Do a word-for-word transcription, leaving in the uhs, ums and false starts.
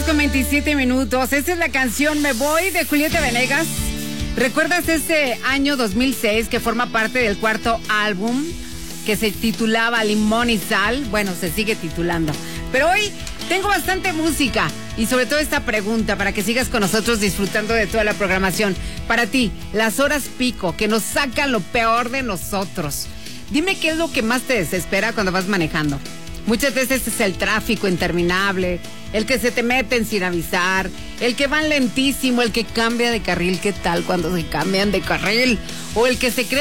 con veintisiete minutos. Esta es la canción Me Voy de Julieta Venegas. ¿Recuerdas ese año dos mil seis que forma parte del cuarto álbum que se titulaba Limón y Sal? Bueno, se sigue titulando. Pero hoy tengo bastante música y sobre todo esta pregunta para que sigas con nosotros disfrutando de toda la programación. Para ti, las horas pico que nos sacan lo peor de nosotros. Dime qué es lo que más te desespera cuando vas manejando. Muchas veces es el tráfico interminable, el que se te meten sin avisar, el que van lentísimo, el que cambia de carril. ¿Qué tal cuando se cambian de carril? O el que se cree